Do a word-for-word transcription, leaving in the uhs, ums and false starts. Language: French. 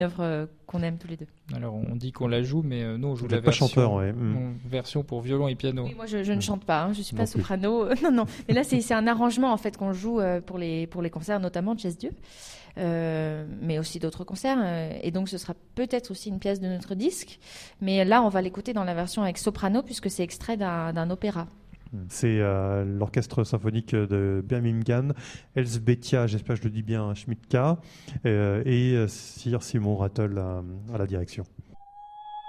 œuvre euh, qu'on aime tous les deux. Alors on dit qu'on la joue, mais euh, nous on joue Vous la n'êtes pas version, chanteur, ouais. Mm. non, version pour violon et piano. Oui, moi je, je ne chante pas, hein, je suis Non pas plus. soprano. non, non. Mais là c'est c'est un arrangement en fait qu'on joue euh, pour les pour les concerts, notamment de Jazz Dieu, euh, mais aussi d'autres concerts. euh, et donc ce sera peut-être aussi une pièce de notre disque. Mais là on va l'écouter dans la version avec soprano puisque c'est extrait d'un d'un opéra. C'est euh, l'orchestre symphonique de Birmingham, Elsbetia, j'espère que je le dis bien, Schmidtka, euh, et euh, Sir Simon Rattle à, à la direction.